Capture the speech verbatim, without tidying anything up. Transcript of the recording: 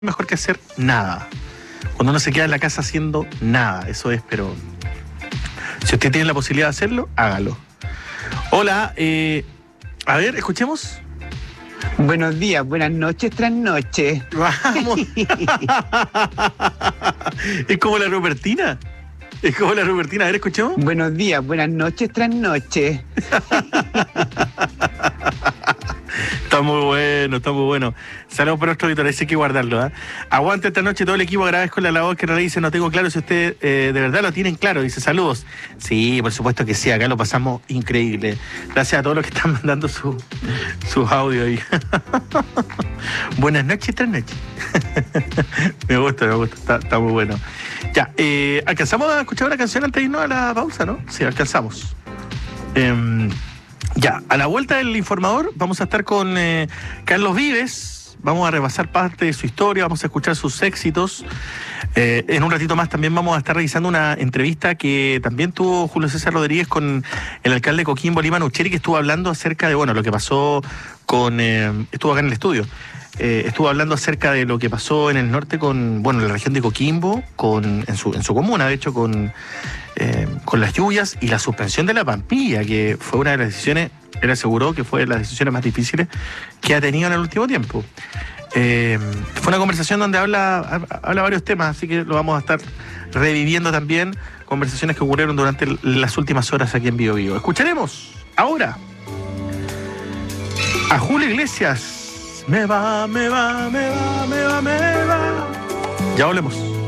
Mejor que hacer nada. Cuando uno se queda en la casa haciendo nada, eso es, pero si usted tiene la posibilidad de hacerlo, hágalo. Hola, eh, a ver, escuchemos. Buenos días, buenas noches, tras noches. Vamos. Es como la Rupertina. Es como la Rupertina. A ver, escuchemos. Buenos días, buenas noches, tras noches. Está muy bueno, está muy bueno. Saludos para nuestro auditor, ese hay que guardarlo. ¿eh? Aguante esta noche todo el equipo, agradezco la labor que realiza. No tengo claro si ustedes eh, de verdad lo tienen claro. Dice saludos. Sí, por supuesto que sí, acá lo pasamos increíble. Gracias a todos los que están mandando sus su audios ahí. Buenas noches, tras noches. Me gusta, me gusta, está, está muy bueno. Ya, eh, alcanzamos a escuchar una canción antes de irnos a la pausa, ¿no? Sí, alcanzamos. Eh, Ya, a la vuelta del informador vamos a estar con eh, Carlos Vives, vamos a repasar parte de su historia, vamos a escuchar sus éxitos. Eh, en un ratito más también vamos a estar revisando una entrevista que también tuvo Julio César Rodríguez con el alcalde de Coquimbo, Lima Nucheri, que estuvo hablando acerca de, bueno, lo que pasó con... Eh, estuvo acá en el estudio. Eh, estuvo hablando acerca de lo que pasó en el norte con, bueno, en la región de Coquimbo, con, en su, en su comuna, de hecho, con, eh, con las lluvias y la suspensión de la Pampilla, que fue una de las decisiones, él aseguró que fue de las decisiones más difíciles que ha tenido en el último tiempo. Eh, fue una conversación donde habla, habla varios temas, así que lo vamos a estar reviviendo también, conversaciones que ocurrieron durante las últimas horas aquí en Bio Bio. Escucharemos ahora a Julio Iglesias. Me va, me va, me va, me va, me va. Ya volvemos.